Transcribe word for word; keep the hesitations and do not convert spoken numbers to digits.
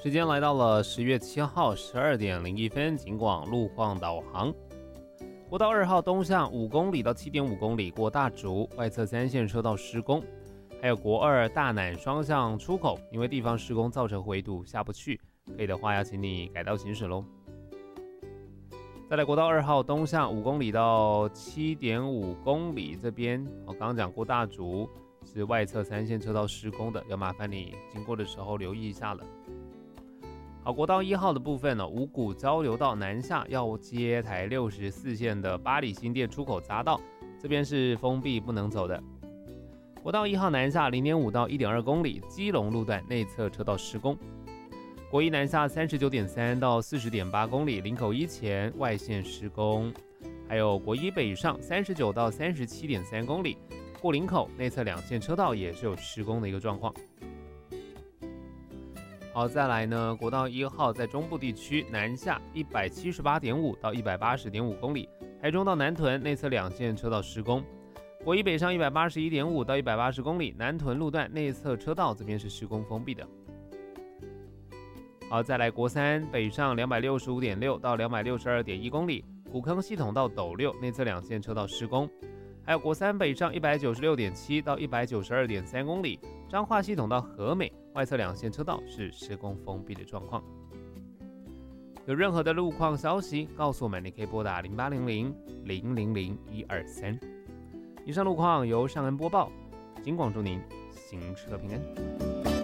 时间来到了十月七号十二点零一分，警广路况导航。国道二号东向五公里到七点五公里过大竹，外侧三线车道施工。还有国二大南双向出口，因为地方施工造成回堵下不去，可以的话要请你改道行驶咯。再来国道二号东向五公里到七点五公里这边，我刚刚讲过大竹是外侧三线车道施工的，要麻烦你经过的时候留意一下了。好，国道一号的部分呢、哦，五股交流道南下要接台六十四线的八里新店出口匝道，这边是封闭不能走的。国道一号南下 零点五到一点二公里，基隆路段内侧车道施工。国一南下 三十九点三到四十点八公里，林口一前外线施工。还有国一北上三十九到三十七点三公里，过林口内侧两线车道也是有施工的一个状况。好，再来呢，国道一号在中部地区南下 一百七十八点五到一百八十点五公里，台中到南屯内侧两线车道施工。国一北上 一百八十一点五到一百八十公里，南屯路段内侧车道这边是施工封闭的。好，再来国三北上 两百六十五点六到两百六十二点一公里，古坑系统到斗六内侧两线车道施工。还有国三北上 一百九十六点七到一百九十二点三公里，彰化系统到和美外侧两线车道是施工封闭的状况。有任何的路况消息告诉我们，你可以拨打零八零零零零零一二三。以上路况由尚恩播报，警广祝您行车平安。